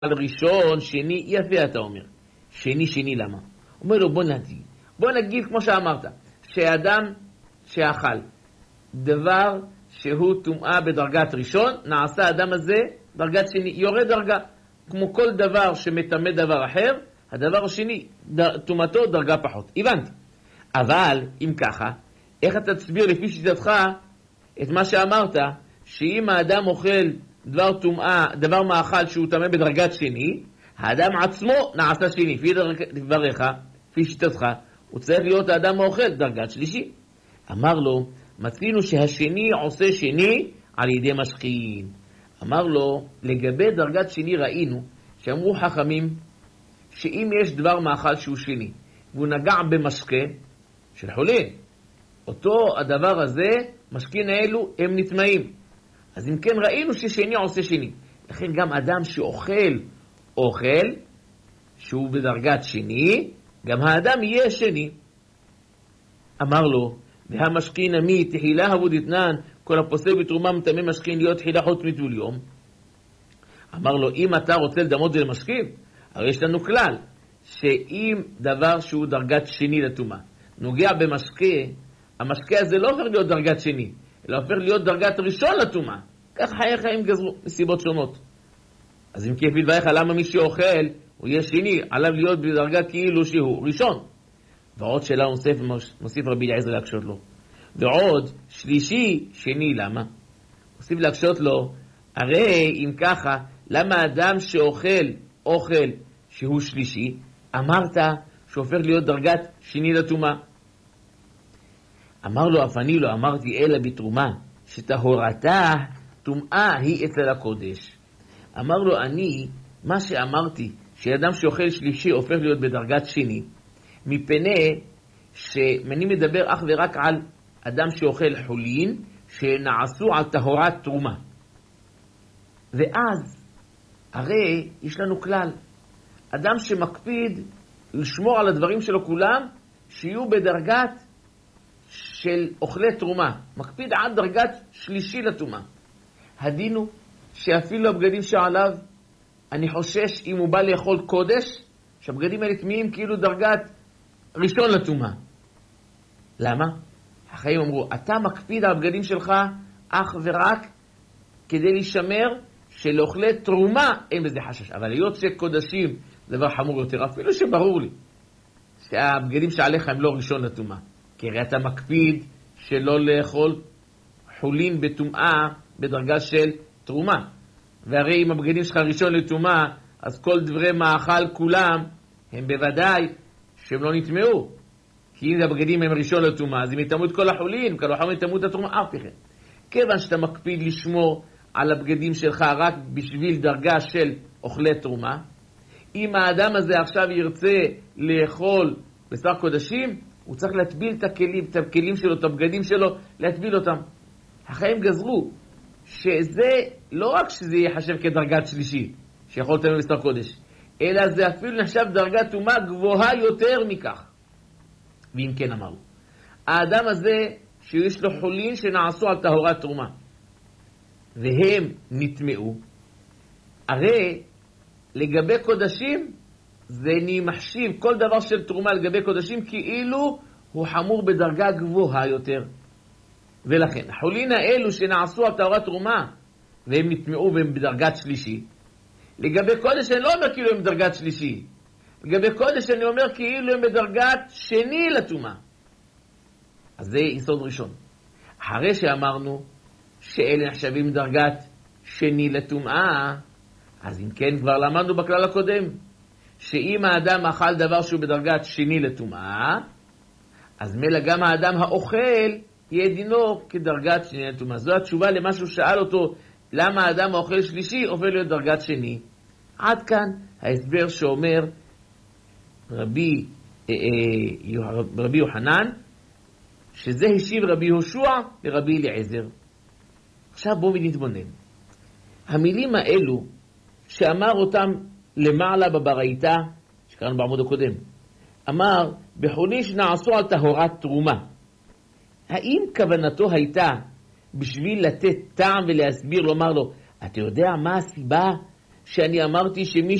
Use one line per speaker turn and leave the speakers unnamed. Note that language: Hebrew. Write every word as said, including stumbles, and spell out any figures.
על ראשון, שני, יפה אתה אומר. שני, שני, למה? אומר לו, בוא נגיד, בוא נגיד כמו שאמרת, שאדם שאכל דבר שהוא טומאה בדרגת ראשון, נעשה האדם הזה דרגת שני, יורד דרגה. כמו כל דבר שמטמא דבר אחר, הדבר השני, טומאתו דרגה פחות. הבנתי. אבל, אם ככה, איך אתה תסביר לפי שיטתך את מה שאמרת, שאם האדם אוכל דבר טומאה, דבר מאכל שהוא טמא בדרגת שני, האדם עצמו נעשה שני. לפי דבריך, לפי שיטתך, הוא צריך להיות האדם האוכל דרגת שלישי. אמר לו, מצינו שהשני עושה שני על ידי משכין. אמר לו, לגבי דרגת שני ראינו, שאמרו חכמים, שאם יש דבר מאכל שהוא שני, והוא נגע במשקה של חולין, אותו הדבר הזה, משכין האלו, הם נטמאים. אז אם כן ראינו ששני עושה שני. לכן גם אדם שאוכל אוכל, שהוא בדרגת שני, גם האדם יהיה שני. אמר לו, והמשכין עמי תחילה הבוד יתנן, כל הפוסק בתרומה מטמא משכין להיות תחילה חוץ מטול יום. אמר לו, אם אתה רוצה לדמות זה למשכין, הרי יש לנו כלל, שאם דבר שהוא דרגת שני לטומאה, נוגע במשקה, המשקה הזה לא הופך להיות דרגת שני, אלא הופך להיות דרגת ראשון לטומאה. כך חיי חיים גזרו, מסיבות שונות. אז אם כיף לדבריך, למה מי שאוכל, הוא יהיה שני, עליו להיות בדרגה כאילו שהוא ראשון. ועוד שאלה נוסף, מוסיף רבי אליעזר להקשות לו. ועוד שלישי, שני, למה? מוסיף להקשות לו, הרי אם ככה, למה אדם שאוכל אוכל שהוא שלישי, אמרת שהופך להיות דרגת שני לטומאה. אמר לו, אף אני לא אמרתי אלא בתרומה, שטהורתה טומאה היא אצל הקודש. אמר לו, אני, מה שאמרתי, שאדם שאוכל שלישי הופך להיות בדרגת שני, מפני שאני מדבר אך ורק על אדם שאוכל חולין, שנעשו על טהורת תרומה. ואז, הרי יש לנו כלל, אדם שמקפיד לשמור על הדברים שלו כולם, שיהיו בדרגת של אוכלי תרומה, מקפיד עד דרגת שלישי לתרומה. הדין הוא שאפילו הבגדים שעליו, אני חושש אם הוא בא לאכול קודש, שהבגדים האלה טמאים כאילו דרגת ראשון לתרומה. למה? החיים אמרו, אתה מקפיד על הבגדים שלך אך ורק כדי להישמר שלאוכלי תרומה אין בזה חשש. אבל להיות שקודשים זה דבר חמור יותר, אפילו שברור לי שהבגדים שעליך הם לא ראשון לתרומה. כי הרי אתה מקפיד שלא לאכול חולין בטומאה בדרגה של תרומה. והרי אם הבגדים שלך ראשון לתרומה, אז כל דברי מאכל כולם הם בוודאי שהם לא נטמעו. כי אם הבגדים הם ראשון לתרומה, אז הם יטמאו את כל החולין, כל החולין יטמאו את התרומה, אף אחד. כיוון שאתה מקפיד לשמור על הבגדים שלך רק בשביל דרגה של אוכלי תרומה, אם האדם הזה עכשיו ירצה לאכול בשר קודשים, הוא צריך להטביל את הכלים, את הכלים שלו, את הבגדים שלו, להטביל אותם. החיים גזרו שזה לא רק שזה יחשב כדרגת שלישי, שיכול לטמא בשר קודש, אלא זה אפילו נחשב דרגת טומאה גבוהה יותר מכך. ואם כן אמרו, האדם הזה שיש לו חולין שנעשו על טהורת תרומה, והם נטמעו, הרי לגבי קודשים, זה מחשיב כל דבר של תרומה לגבי קודשים כאילו הוא חמור בדרגה גבוהה יותר. ולכן, החולין האלו שנעשו על טהורת תרומה, והם נטמעו והם בדרגת שלישי, לגבי קודש אני לא אומר כאילו הם בדרגת שלישי, לגבי קודש אני אומר כאילו הם בדרגת שני לטומאה. אז זה יסוד ראשון. אחרי שאמרנו שאלה נחשבים דרגת שני לטומאה, אז אם כן כבר למדנו בכלל הקודם, שאם האדם אכל דבר שהוא בדרגת שני לטומאה, אז מילא גם האדם האוכל יהיה דינו כדרגת שני לטומאה. זו התשובה למה שהוא שאל אותו, למה האדם האוכל שלישי הופך להיות דרגת שני. עד כאן ההסבר שאומר רבי, אה, אה, רבי יוחנן, שזה השיב רבי יהושע לרבי אליעזר. עכשיו בואו נתבונן. המילים האלו שאמר אותם למעלה בברייתא, שקראנו בעמוד הקודם, אמר, בחולין שנעשו על טהורת תרומה. האם כוונתו הייתה בשביל לתת טעם ולהסביר, לומר לו, אתה יודע מה הסיבה שאני אמרתי שמי